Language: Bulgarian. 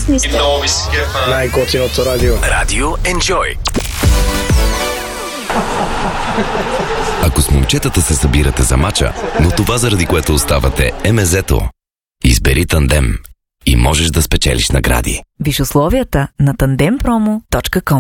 Чудесни сте. Най-готиното радио. Радио Enjoy. Ако с момчетата се събирате за мача, но това заради което оставате е мезето, избери Тандем и можеш да спечелиш награди. Виж условията на tandempromo.com.